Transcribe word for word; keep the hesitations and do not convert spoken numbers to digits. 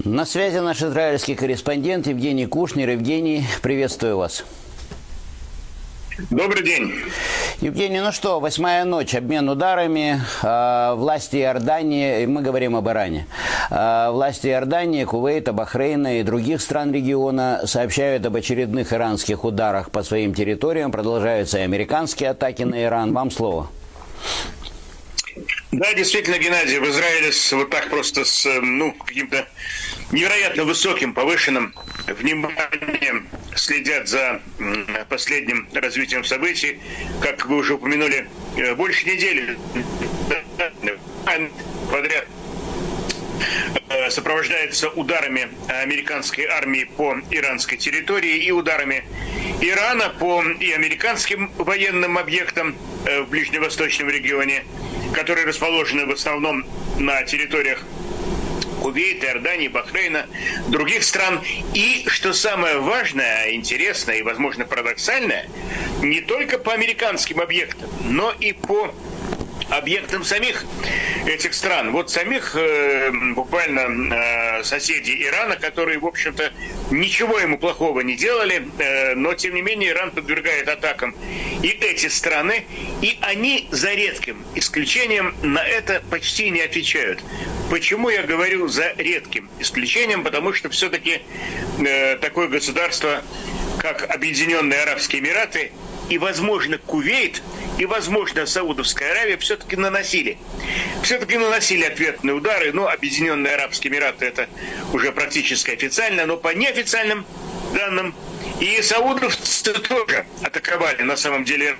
На связи наш израильский корреспондент Евгений Кушнер. Евгений, приветствую вас. Добрый день. Евгений, ну что, восьмая ночь, обмен ударами. Э, власти Иордании, мы говорим об Иране, э, власти Иордании, Кувейта, Бахрейна и других стран региона сообщают об очередных иранских ударах по своим территориям. Продолжаются и американские атаки на Иран. Вам слово. Да, действительно, Геннадий, в Израиле с, вот так просто с ну, каким-то невероятно высоким, повышенным вниманием следят за последним развитием событий. Как вы уже упомянули, больше недели подряд сопровождается ударами американской армии по иранской территории и ударами Ирана по и американским военным объектам в ближневосточном регионе, которые расположены в основном на территориях Кувейта, Иордании, Бахрейна, других стран. И, что самое важное, интересное и, возможно, парадоксальное, не только по американским объектам, но и по объектам самих этих стран. Вот самих э, буквально э, соседей Ирана, которые, в общем-то, ничего ему плохого не делали, э, но, тем не менее, Иран подвергает атакам и эти страны, и они, за редким исключением, на это почти не отвечают. Почему я говорю за редким исключением? Потому что все-таки э, такое государство, как Объединенные Арабские Эмираты, и, возможно, Кувейт, и, возможно, Саудовская Аравия все-таки наносили. Все-таки наносили ответные удары. Но Объединенные Арабские Эмираты это уже практически официально, но по неофициальным данным. И саудовцы тоже атаковали, на самом деле,